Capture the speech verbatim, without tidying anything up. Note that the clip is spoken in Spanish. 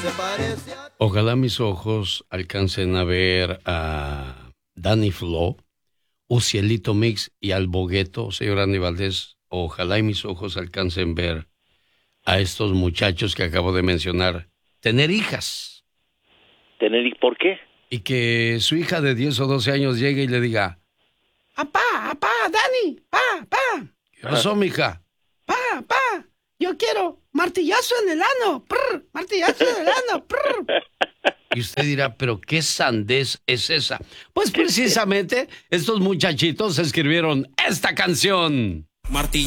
Ojalá mis ojos alcancen a ver a Danny Flow, Ucielito Mix y al Bogueto, señor Andy Valdés. Ojalá y mis ojos alcancen a ver a estos muchachos que acabo de mencionar tener hijas. ¿Tener y por qué? Y que su hija de diez o doce años llegue y le diga: ¡Apá, apá, Dani! ¡Pa, pa! ¿Qué pasó, mija? ¡Pa, pa! Yo quiero martillazo en el ano. ¡Prr! ¡Martillazo en el ano! ¡Prr! Y usted dirá, ¿pero qué sandez es esa? Pues precisamente estos muchachitos escribieron esta canción. Martillo.